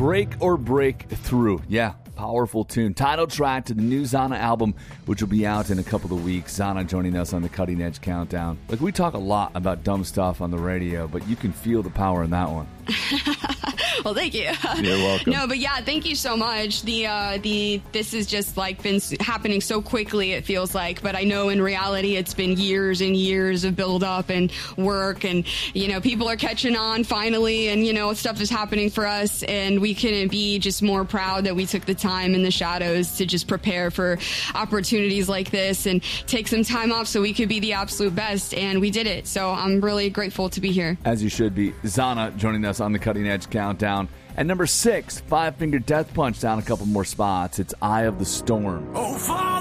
Break or Break Through. Yeah, powerful tune. Title track to the new Zana album, which will be out in a couple of weeks. Zana joining us on the Cutting Edge Countdown. Like, we talk a lot about dumb stuff on the radio, but you can feel the power in that one. Well, thank you. You're welcome. No, but yeah, thank you so much. This has just like been happening so quickly, it feels like, but I know in reality it's been years and years of build up and work, and people are catching on finally, and stuff is happening for us, and we couldn't be just more proud that we took the time in the shadows to just prepare for opportunities like this and take some time off so we could be the absolute best, and we did it. So I'm really grateful to be here. As you should be. Zana joining us on the Cutting Edge Countdown. At number 6, Five Finger Death Punch down a couple more spots. It's Eye of the Storm. Oh, Father!